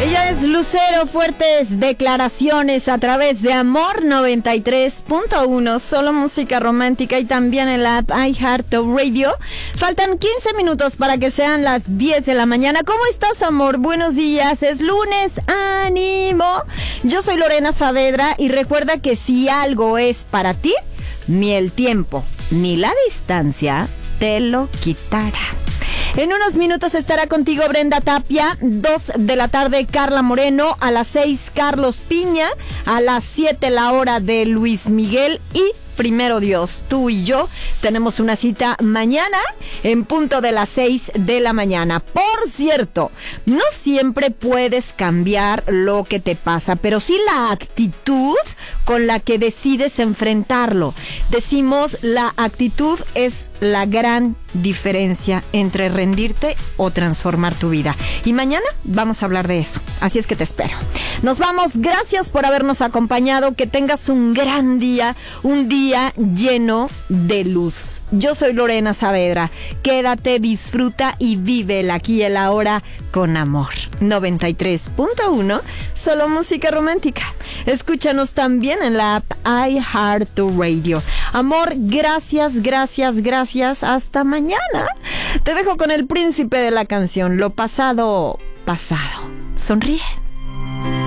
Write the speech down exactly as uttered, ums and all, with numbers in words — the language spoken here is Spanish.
Ella es Lucero, fuertes declaraciones a través de Amor noventa y tres punto uno, solo música romántica, y también en la app iHeartRadio. Faltan quince minutos para que sean las diez de la mañana. ¿Cómo estás, amor? Buenos días, es lunes, ánimo. Yo soy Lorena Saavedra y recuerda que si algo es para ti, ni el tiempo ni la distancia te lo quitará. En unos minutos estará contigo Brenda Tapia, dos de la tarde Carla Moreno, a las seis Carlos Piña, a las siete la hora de Luis Miguel y primero Dios, tú y yo tenemos una cita mañana en punto de las seis de la mañana. Por cierto, no siempre puedes cambiar lo que te pasa, pero sí la actitud con la que decides enfrentarlo. Decimos, la actitud es la gran diferencia entre rendirte o transformar tu vida. Y mañana vamos a hablar de eso, así es que te espero. Nos vamos, gracias por habernos acompañado, que tengas un gran día, un día lleno de luz. Yo soy Lorena Saavedra, quédate, disfruta y vive el aquí y el ahora con Amor noventa y tres punto uno, solo música romántica. Escúchanos también en la app iHeartRadio. Amor, gracias, gracias, gracias, hasta mañana. Te dejo con el príncipe de la canción, lo pasado, pasado. Sonríe.